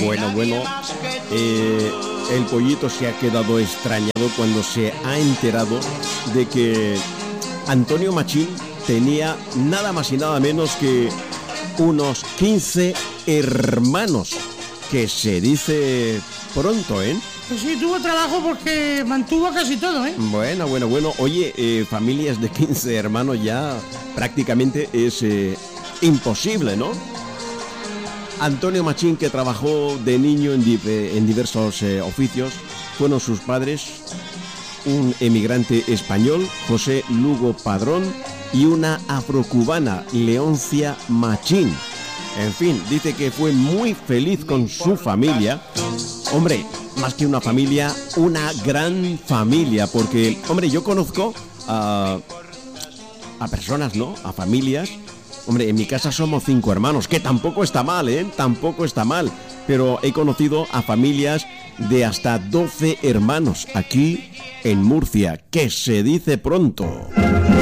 Bueno, el pollito se ha quedado extrañado cuando se ha enterado de que Antonio Machín tenía nada más y nada menos que unos 15 hermanos, que se dice pronto, ¿eh? Pues sí, tuvo trabajo porque mantuvo casi todo, ¿eh? Bueno. Oye, familias de 15 hermanos ya prácticamente es imposible, ¿no? Antonio Machín, que trabajó de niño en diversos oficios, fueron sus padres un emigrante español, José Lugo Padrón, y una afrocubana, Leoncia Machín. En fin, dice que fue muy feliz con su familia. Hombre, más que una familia, una gran familia, porque, hombre, yo conozco a personas, ¿no? A familias. Hombre, en mi casa somos 5 hermanos, que tampoco está mal, ¿eh? Tampoco está mal. Pero he conocido a familias de hasta 12 hermanos aquí en Murcia, que se dice pronto.